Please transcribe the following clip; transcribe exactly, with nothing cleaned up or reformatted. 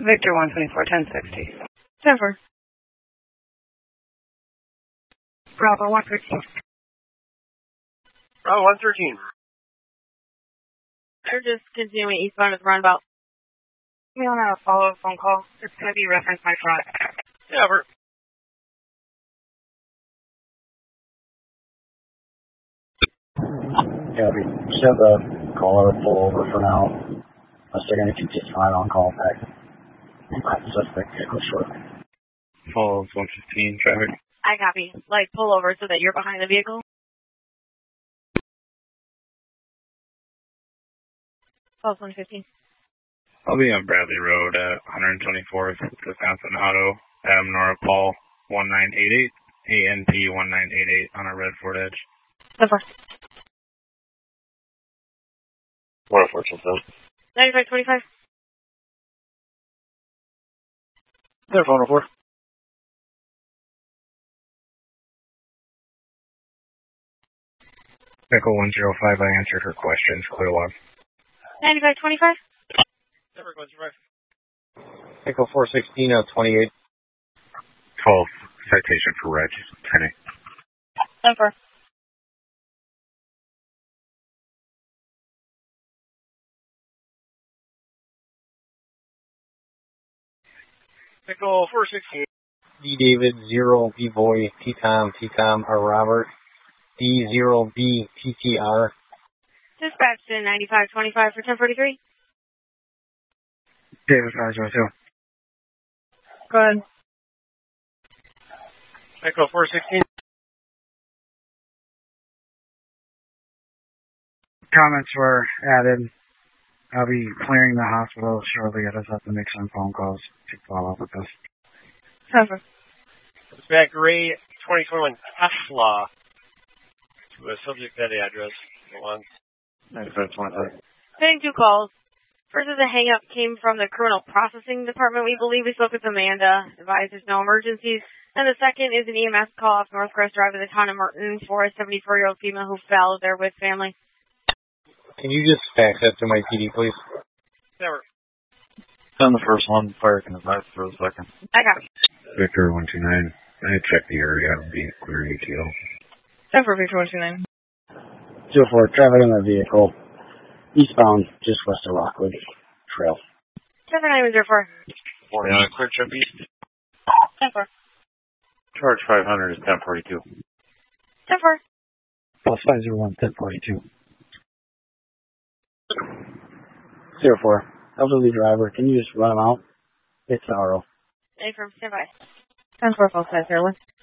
Victor one twenty-four, ten sixty. ten four. Bravo one thirteen. Bravo one thirteen. They're just continuing eastbound at the roundabout. We don't have a follow-up phone call. It's going to be referenced by fraud. Yeah, over. Yeah, we just have the caller pull over for now. Unless they're going to continue on on call back. Suspect vehicle short. Falls one fifteen, traffic. I copy. Like, pull over so that you're behind the vehicle. Falls one fifteen. I'll be on Bradley Road at one twenty-fourth, Wisconsin Auto. Adam Nora Paul one nine eight eight, A N P one nine eight eight on a red Ford Edge. ten four. one oh four, ten seven. ninety-five twenty-five. There, one oh four. Echo one zero five, I answered her questions. Clear log. ninety-five twenty-five. Never one zero five. Echo four sixteen out twenty-eight. twelve, citation for reg, ten eight. ten four. Echo four sixteen. D David zero B boy T Tom T Tom or Robert D zero B T T R. Dispatch to ninety-five twenty-five for ten forty-three. David five zero two. Go ahead. Echo four sixteen. Comments were added. I'll be clearing the hospital shortly. I just have to make some phone calls to follow up with this. ten four. Dispatch Gray twenty twenty-one Tesla to a subject that address. One. ninety-five twenty-five. Getting two calls. First is a hang-up came from the criminal processing department. We believe we spoke with Amanda. Advised there's no emergencies. And the second is an E M S call off Northcrest Drive in the town of Merton for a seventy-four-year-old female who fell there with family. Can you just fax that to my P D, please? Never. On the first one, fire can advise for the second. I got it. Victor one two nine. I checked the area. I'll be clear U T L. ten for Victor one two nine. zero four, traveling in the vehicle. Eastbound, just west of Rockwood Trail. ten for nine zero four. forty on a clear trip east. ten four. Charge five hundred is ten forty-two. ten four. Plus five zero one, ten forty-two. zero four, elderly driver, can you just run him out? It's Arrow. A firm, stand by. ten four, false five zero one.